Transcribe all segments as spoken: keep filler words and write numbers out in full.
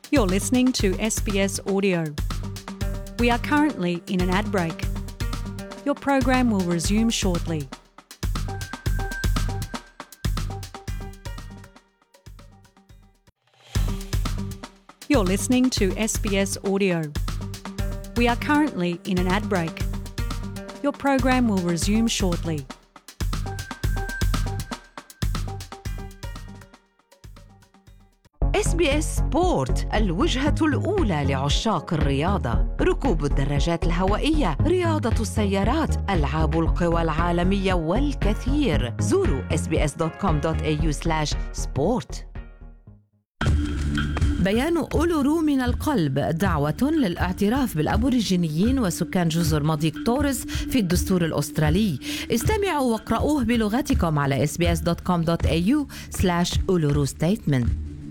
You're listening to S B S Audio. We are currently in an ad break. Your program will resume shortly. You're listening to S B S Audio. We are currently in an ad break. Your program will resume shortly. إس بي إس سبورت، الوجهة الأولى لعشاق الرياضة. ركوب الدراجات الهوائية، رياضة السيارات، ألعاب القوى العالمية والكثير. زوروا إس بي إس دوت كوم دوت إيه يو سلاش سبورت. بيان أولورو من القلب، دعوة للاعتراف بالأبوريجينيين وسكان جزر مضيق توريس في الدستور الأسترالي. استمعوا واقرأوه بلغتكم على إس بي إس دوت كوم دوت إيه يو سلاش أولورو ستيتمنت.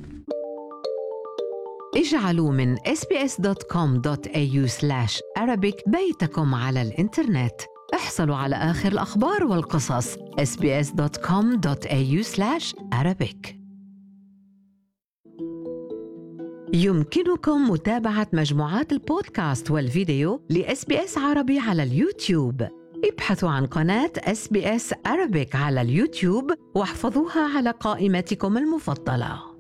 اجعلوا من إس بي إس دوت كوم دوت إيه يو سلاش Arabic بيتكم على الإنترنت. احصلوا على آخر الأخبار والقصص إس بي إس دوت كوم دوت إيه يو سلاش Arabic. يمكنكم متابعة مجموعات البودكاست والفيديو لإس بي إس عربي على اليوتيوب. ابحثوا عن قناة إس بي إس Arabic على اليوتيوب واحفظوها على قائمتكم المفضلة.